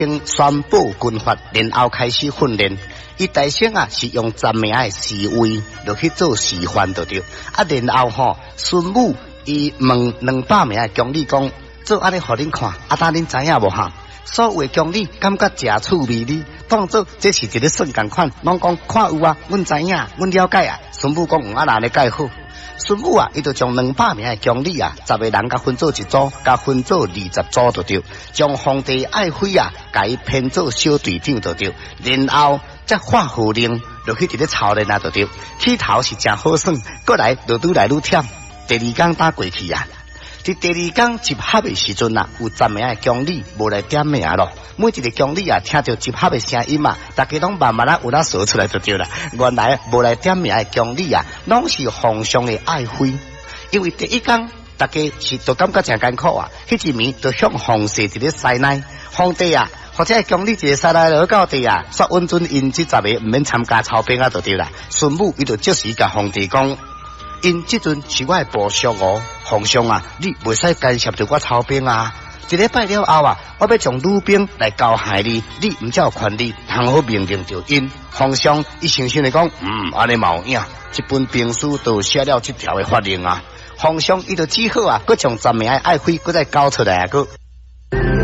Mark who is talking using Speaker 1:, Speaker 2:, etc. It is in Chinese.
Speaker 1: 经宣布军法，然后开始训练。伊大声啊是用10名的侍卫落去做示范就对。然后孙武伊问200名的乡里讲，做安尼互恁看，当恁知影无哈？所有的乡里感觉真趣味哩，当做这是一个算共款，拢讲看有啊，阮知影，阮了解啊。孙武讲那咧介好。孙武啊，伊就将200名的乡里啊，10个人甲分做一组，甲分做20组就对，将皇帝爱妃啊，甲伊编做小队长就对，然后再发号令落去伫咧操练啊就对。起头是真好耍，过来就愈来愈忝。第2天打过去啊，伫第2天集合的时阵啊，有10名的乡里无来点名咯。每一个乡里啊，听到集合的声音啊，大家拢慢慢有那说出来就对了。原来无来点名的乡里啊，拢是皇上的爱妃。因为第1天大家是都感觉真艰苦啊，迄一暝就向皇室伫咧塞奶，皇帝啊，或者乡里一个塞奶落到地啊，说允准因这10个唔免参加操兵啊，就对啦。孙武伊就即时甲皇帝讲。因这阵是我的部属哦，皇上啊，你袂使干涉着我操兵啊！一礼拜了后啊，我要将女兵来交害你，你唔才有权利通好命令着因。皇上伊诚心地讲，安尼嘛有影，这本兵书都写了这条的法令啊。皇上伊就只好啊，佮将10名的爱妃佮再交出来啊，佮。